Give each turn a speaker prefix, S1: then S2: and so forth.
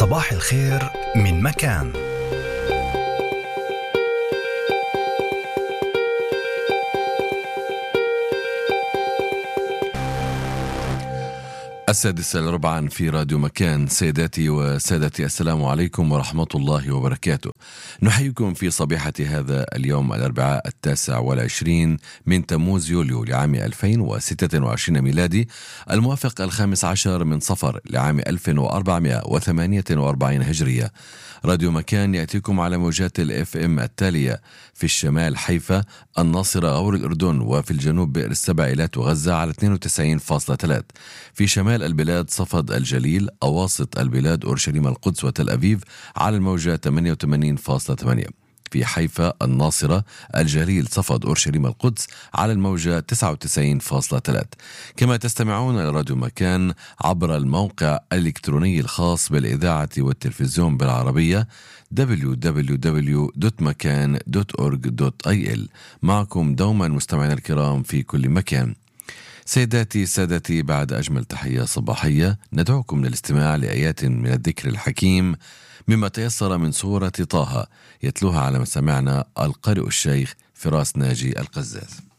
S1: صباح الخير من مكان.
S2: السادسة ربعا في راديو مكان. سيداتي وسادتي، السلام عليكم ورحمة الله وبركاته. نحييكم في صبيحة هذا اليوم الأربعاء 29 من تموز يوليو لعام 2026 ميلادي، الموافق 15 من صفر لعام 1448 هجرية. راديو مكان يأتيكم على موجات الFM التالية: في الشمال حيفا، الناصرة، غور الأردن، وفي الجنوب بئر السبع إيلات وغزة على 92.3. في شمال البلاد صفد الجليل، أواسط البلاد أورشليم القدس وتل أبيب على الموجة 88.8. في حيفا، الناصرة، الجليل، صفد أورشليم القدس على الموجة 99.3. كما تستمعون إلى راديو مكان عبر الموقع الإلكتروني الخاص بالإذاعة والتلفزيون بالعربية www.makan.org.il. معكم دوما مستمعينا الكرام في كل مكان. سيداتي سادتي، بعد أجمل تحية صباحية ندعوكم للاستماع لآيات من الذكر الحكيم مما تيسر من سورة طه، يتلوها على مسامعنا القارئ الشيخ فراس ناجي القزاز.